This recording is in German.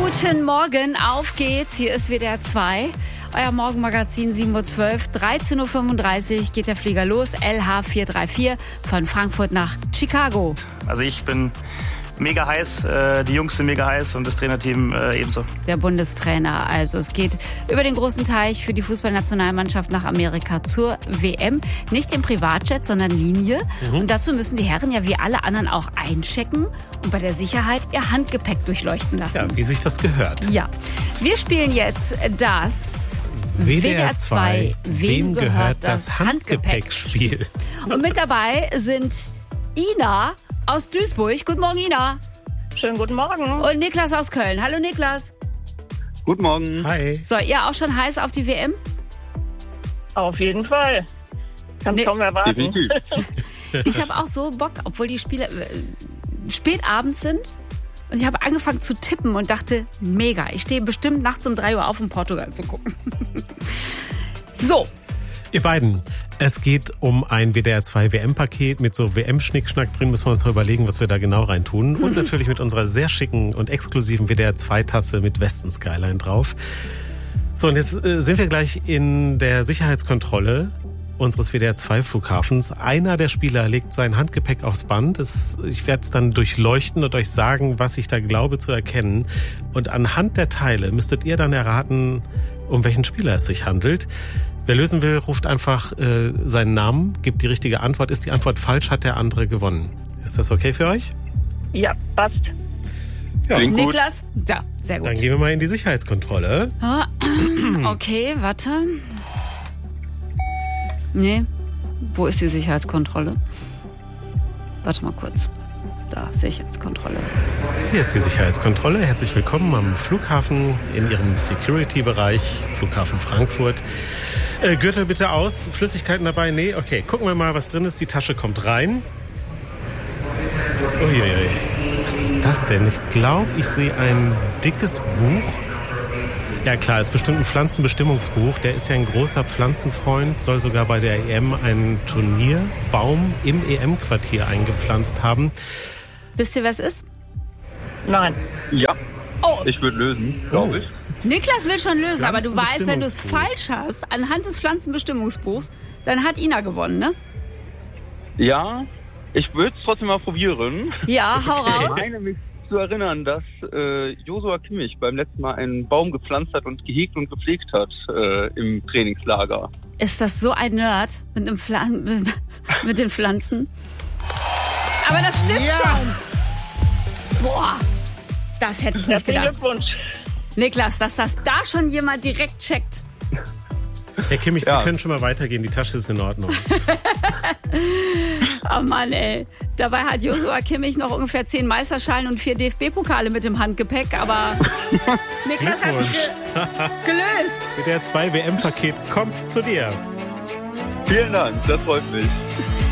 Guten Morgen, auf geht's. Hier ist WDR 2. Euer Morgenmagazin 7.12 Uhr. 13.35 Uhr geht der Flieger los. LH 434 von Frankfurt nach Chicago. Also ich bin mega heiß, die Jungs sind mega heiß und das Trainerteam ebenso. Der Bundestrainer. Also es geht über den großen Teich für die Fußballnationalmannschaft nach Amerika zur WM. Nicht im Privatjet, sondern Linie. Und dazu müssen die Herren ja wie alle anderen auch einchecken und bei der Sicherheit ihr Handgepäck durchleuchten lassen. Ja, wie sich das gehört. Ja, wir spielen jetzt das WDR 2, wem gehört das Handgepäckspiel? Und mit dabei sind Ina aus Duisburg. Guten Morgen, Ina. Schönen guten Morgen. Und Niklas aus Köln. Hallo, Niklas. Guten Morgen. Hi. So, ihr auch schon heiß auf die WM? Auf jeden Fall. Kann kaum erwarten. Ich habe auch so Bock, obwohl die Spiele spät abends sind. Und ich habe angefangen zu tippen und dachte, mega, ich stehe bestimmt nachts um 3 Uhr auf, um Portugal zu gucken. So. Ihr beiden, es geht um ein WDR 2 WM-Paket mit so WM-Schnickschnack drin. Müssen wir uns mal überlegen, was wir da genau rein tun. Und natürlich mit unserer sehr schicken und exklusiven WDR 2-Tasse mit Westen-Skyline drauf. So, und jetzt sind wir gleich in der Sicherheitskontrolle unseres WDR 2 Flughafens. Einer der Spieler legt sein Handgepäck aufs Band. Ich werde es dann durchleuchten und euch sagen, was ich da glaube zu erkennen. Und anhand der Teile müsstet ihr dann erraten, um welchen Spieler es sich handelt. Wer lösen will, ruft einfach seinen Namen, gibt die richtige Antwort. Ist die Antwort falsch, hat der andere gewonnen. Ist das okay für euch? Ja, passt. Ja. Niklas? Ja, sehr gut. Dann gehen wir mal in die Sicherheitskontrolle. Okay, warte. Nee, wo ist die Sicherheitskontrolle? Warte mal kurz. Da, Sicherheitskontrolle. Hier ist die Sicherheitskontrolle. Herzlich willkommen am Flughafen in Ihrem Security-Bereich, Flughafen Frankfurt. Gürtel bitte aus. Flüssigkeiten dabei? Nee? Okay, gucken wir mal, was drin ist. Die Tasche kommt rein. Uiuiui. Was ist das denn? Ich glaube, ich sehe ein dickes Buch. Ja klar, ist bestimmt ein Pflanzenbestimmungsbuch. Der ist ja ein großer Pflanzenfreund, soll sogar bei der EM einen Turnierbaum im EM-Quartier eingepflanzt haben. Wisst ihr, wer es ist? Nein. Ja, Oh, ich würde lösen, glaube ich. Niklas will schon lösen, aber du weißt, wenn du es falsch hast, anhand des Pflanzenbestimmungsbuchs, dann hat Ina gewonnen, ne? Ja, ich würde es trotzdem mal probieren. Ja, hau raus. Ich meine mich zu erinnern, dass Joshua Kimmich beim letzten Mal einen Baum gepflanzt hat und gehegt und gepflegt hat im Trainingslager. Ist das so ein Nerd mit, mit den Pflanzen? Aber das stimmt schon. Boah, das hätte ich nicht Herzlichen gedacht. Glückwunsch. Niklas, dass das da schon jemand direkt checkt. Herr Kimmich, Ja. Sie können schon mal weitergehen. Die Tasche ist in Ordnung. Oh Mann, ey. Dabei hat Joshua Kimmich noch ungefähr 10 Meisterschalen und 4 DFB-Pokale mit dem Handgepäck, aber Niklas hat Glückwunsch. gelöst. WDR 2 WM-Paket kommt zu dir. Vielen Dank, das freut mich.